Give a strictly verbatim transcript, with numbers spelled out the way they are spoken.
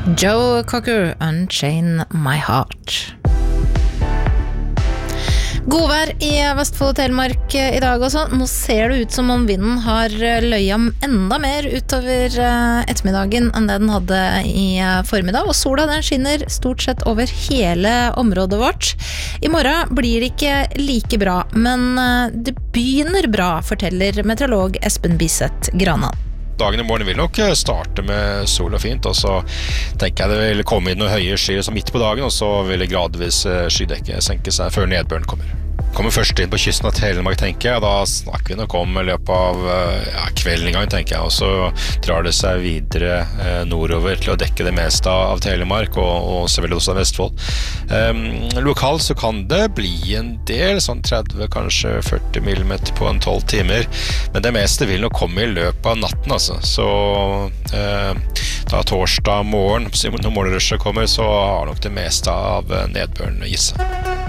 Joe Cocker, Unchain My Heart. Godvær i Vestfold og Telemark i dag også. Nå ser det ut som om vinden har løya enda mer utover ettermiddagen enn det den hadde i formiddag, og sola den skinner stort sett over hele området vårt. I morgen blir det ikke like bra, men det begynner bra, forteller meteorolog Espen Biseth Granan. Dagen i morgen vil nok starte med sol og fint, og så tenker jeg det vil komme inn noen høye skyer så midt på dagen, og så vil det gradvis skydekket senke seg før nedbøren kommer. Kommer først inn på kysten av Telemark, tenker jeg, da snakker vi nok om i løpet av ja, kvelden en gang, tenker jeg, og så drar det seg videre eh, nordover til å dekke det meste av Telemark, og, og selvfølgelig også Vestfold. Um, lokalt så kan det bli en del, sånn tretti, kanskje førti millimeter på en tolv timer, men det meste vil nok komme i løpet av natten, altså. Så eh, da torsdag morgen, når morgenrushet kommer, så har nok det meste av nedbøren gitt seg.